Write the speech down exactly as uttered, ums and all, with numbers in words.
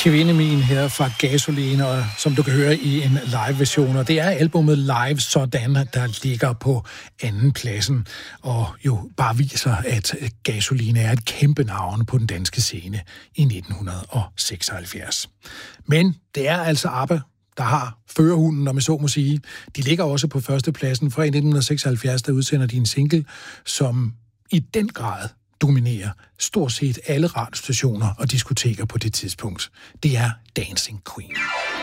Kvindemin her fra Gasoline, og som du kan høre i en live-version. Og det er albumet Live Sådan, der ligger på anden pladsen, og jo bare viser, at Gasoline er et kæmpe navn på den danske scene i nitten seksoghalvfjerds. Men det er altså ABBA, der har førerhunden, om jeg så må sige. De ligger også på førstepladsen. Fra i nitten seksoghalvfjerds, der udsender de en single, som i den grad dominerer stort set alle radiostationer og diskoteker på det tidspunkt. Det er Dancing Queen.